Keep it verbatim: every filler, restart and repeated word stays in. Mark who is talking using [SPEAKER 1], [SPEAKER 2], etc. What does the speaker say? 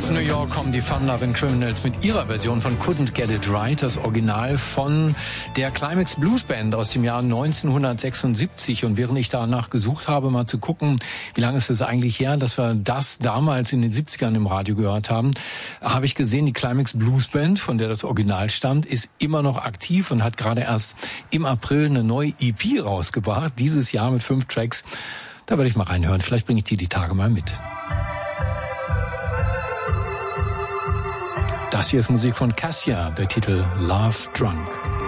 [SPEAKER 1] Aus New York kommen die Fun Lovin' Criminals mit ihrer Version von Couldn't Get It Right, das Original von der Climax Blues Band aus dem Jahr neunzehnhundertsechsundsiebzig. Und während ich danach gesucht habe, mal zu gucken, wie lange ist es eigentlich her, dass wir das damals in den siebzigern im Radio gehört haben, habe ich gesehen, die Climax Blues Band, von der das Original stammt, ist immer noch aktiv und hat gerade erst im April eine neue E P rausgebracht, dieses Jahr mit fünf Tracks. Da werde ich mal reinhören, vielleicht bringe ich die die Tage mal mit. Das hier ist Musik von Cassia, der Titel Love Drunk.